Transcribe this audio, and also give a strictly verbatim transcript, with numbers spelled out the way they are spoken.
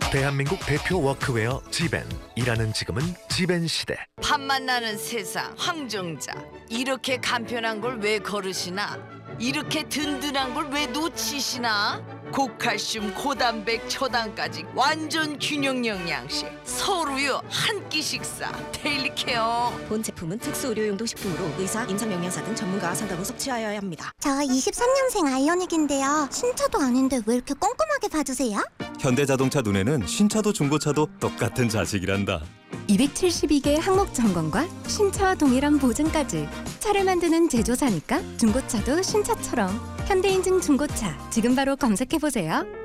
대한민국 대표 워크웨어 지벤. 일하는 지금은 지벤 시대. 밥맛 나는 세상 황정자. 이렇게 간편한 걸 왜 거르시나? 이렇게 든든한 걸 왜 놓치시나? 고칼슘, 고단백, 초당까지 완전 균형 영양식. 서울우유 한 끼 식사. 데일리 케어. 본 제품은 특수 의료용도 식품으로 의사, 임상영양사 등 전문가와 상담 후 섭취하여야 합니다. 저 이십삼 년생 아이오닉인데요. 신차도 아닌데 왜 이렇게 꼼꼼하게 봐주세요? 현대자동차 눈에는 신차도 중고차도 똑같은 자식이란다. 이백칠십이 개 항목 점검과 신차와 동일한 보증까지. 차를 만드는 제조사니까 중고차도 신차처럼. 현대인증 중고차 지금 바로 검색해보세요.